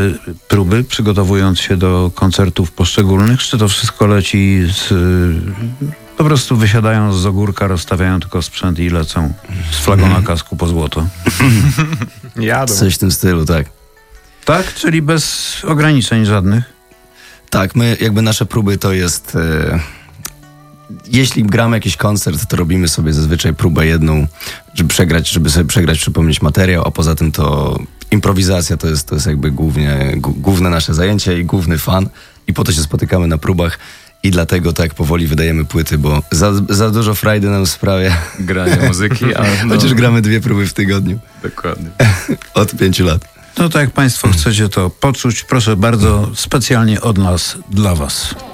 próby, przygotowując się do koncertów poszczególnych, czy to wszystko leci po prostu wysiadają z ogórka, rozstawiają tylko sprzęt i lecą z flagą na kasku po złoto? Jadą. Coś w tym stylu, tak. Tak? Czyli bez ograniczeń żadnych? Tak, nasze próby to jest... Jeśli gramy jakiś koncert, to robimy sobie zazwyczaj próbę jedną, żeby sobie przegrać, przypomnieć materiał, a poza tym to improwizacja to jest jakby główne nasze zajęcie i główny fan. I po to się spotykamy na próbach i dlatego tak powoli wydajemy płyty, bo za dużo frajdy nam sprawia Granie muzyki, a chociaż gramy 2 próby w tygodniu. Dokładnie. Od 5 lat. No to jak Państwo chcecie to poczuć, proszę bardzo, specjalnie od nas, dla Was.